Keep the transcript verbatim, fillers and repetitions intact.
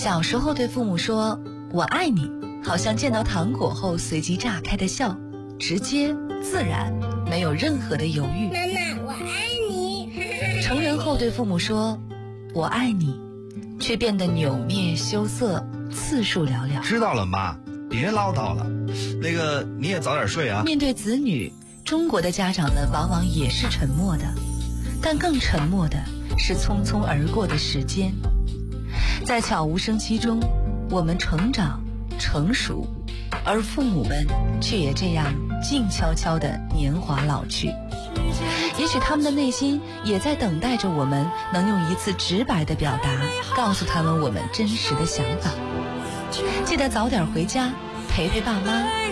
小时候对父母说我爱你，好像见到糖果后随即炸开的笑，直接自然，没有任何的犹豫。 妈妈我爱你。 成人后对父母说我爱你，却变得扭捏羞涩，次数寥寥。 知道了妈，别唠叨了，那个你也早点睡啊。 面对子女，中国的家长们往往也是沉默的，但更沉默的是匆匆而过的时间。在悄无声息中，我们成长成熟，而父母们却也这样静悄悄地年华老去。也许他们的内心也在等待着我们能用一次直白的表达，告诉他们我们真实的想法。记得早点回家，陪陪爸妈，